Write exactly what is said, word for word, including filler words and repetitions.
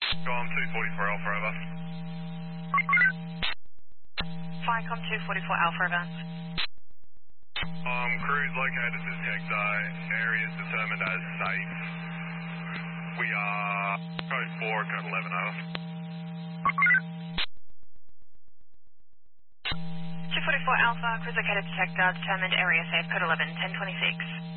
Gone two forty-four Alpha over. Firecom two forty-four Alpha over. Um, crews located to detector, areas determined as safe. We are code four, code eleven over. two forty-four Alpha, cruise located detector, determined area safe, code eleven, ten twenty-six.